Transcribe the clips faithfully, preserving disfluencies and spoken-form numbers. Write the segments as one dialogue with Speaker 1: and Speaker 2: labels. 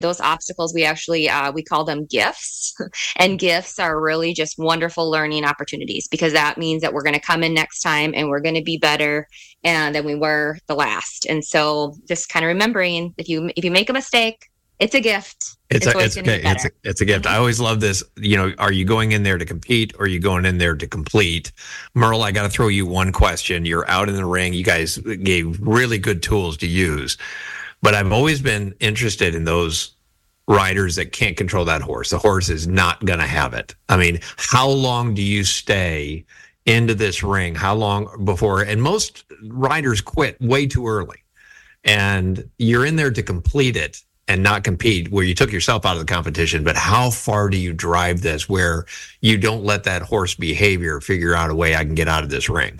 Speaker 1: those obstacles, we actually, uh, we call them gifts. And gifts are really just wonderful learning opportunities, because that means that we're going to come in next time and we're going to be better and than we were the last. And so just kind of remembering, if you, if you make a mistake, it's a gift.
Speaker 2: It's, it's a, it's, okay. it's, a, it's a gift. Mm-hmm. I always love this. You know, are you going in there to compete, or are you going in there to complete? Merle, I got to throw you one question. You're out in the ring. You guys gave really good tools to use, but I've always been interested in those riders that can't control that horse. The horse is not going to have it. I mean, how long do you stay into this ring? How long before? And most riders quit way too early, and you're in there to complete it and not compete, where you took yourself out of the competition. But how far do you drive this where you don't let that horse behavior figure out a way I can get out of this ring?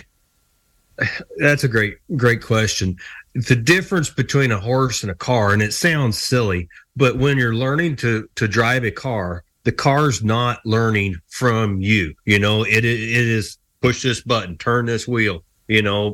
Speaker 3: That's a great, great question. The difference between a horse and a car, and it sounds silly, but when you're learning to, to drive a car, the car's not learning from you. You know, it, it is push this button, turn this wheel. You know,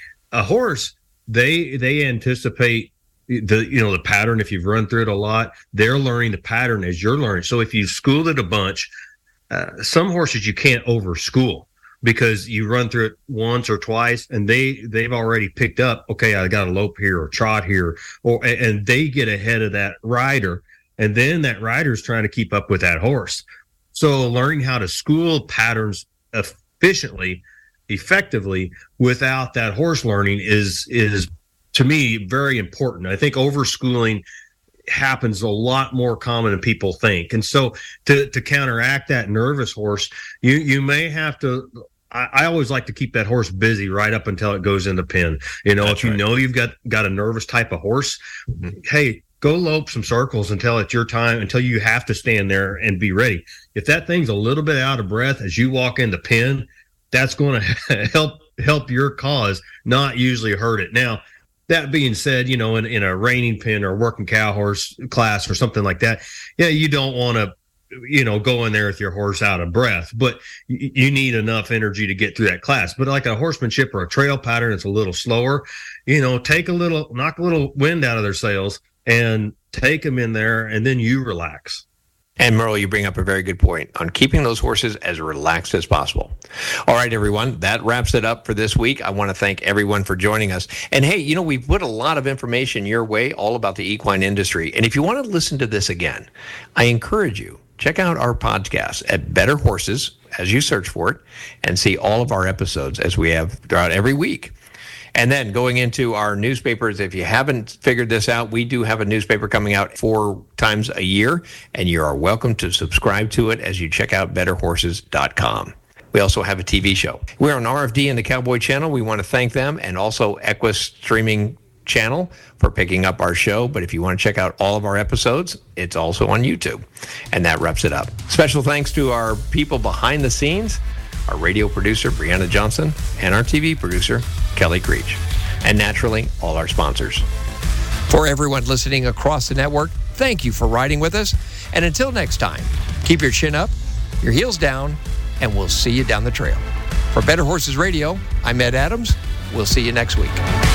Speaker 3: a horse, they, they anticipate the, you know, the pattern. If you've run through it a lot, they're learning the pattern as you're learning. So if you've schooled it a bunch, uh, some horses you can't over school, because you run through it once or twice and they, they've already picked up, okay, I got a lope here or trot here, or, and they get ahead of that rider. And then that rider's trying to keep up with that horse. So learning how to school patterns efficiently, effectively, without that horse learning is, is, to me, very important. I think overschooling happens a lot more common than people think. And so to, to counteract that nervous horse, you, you may have to, I, I always like to keep that horse busy right up until it goes in the pen. You know, That's if you right. know you've got, got a nervous type of horse, mm-hmm. hey, go lope some circles until it's your time, until you have to stand there and be ready. If that thing's a little bit out of breath as you walk in the pen, that's going to help, help your cause, not usually hurt it. Now, that being said, you know, in, in a reining pen or working cow horse class or something like that, yeah, you don't want to, you know, go in there with your horse out of breath, but y- you need enough energy to get through that class. But like a horsemanship or a trail pattern, it's a little slower, you know, take a little, knock a little wind out of their sails and take them in there, and then you relax.
Speaker 2: And Merle, you bring up a very good point on keeping those horses as relaxed as possible. All right, everyone, that wraps it up for this week. I want to thank everyone for joining us. And hey, you know, we've put a lot of information your way all about the equine industry. And if you want to listen to this again, I encourage you, check out our podcast at Better Horses as you search for it, and see all of our episodes as we have throughout every week. And then going into our newspapers, if you haven't figured this out, we do have a newspaper coming out four times a year, and you are welcome to subscribe to it as you check out better horses dot com. We also have a T V show. We're on R F D and the Cowboy Channel. We want to thank them, and also Equus Streaming Channel for picking up our show. But if you want to check out all of our episodes, it's also on YouTube. And that wraps it up. Special thanks to our people behind the scenes, our radio producer, Brianna Johnson, and our T V producer, Kelly Creech. And naturally, all our sponsors. For everyone listening across the network, thank you for riding with us. And until next time, keep your chin up, your heels down, and we'll see you down the trail. For Better Horses Radio, I'm Ed Adams. We'll see you next week.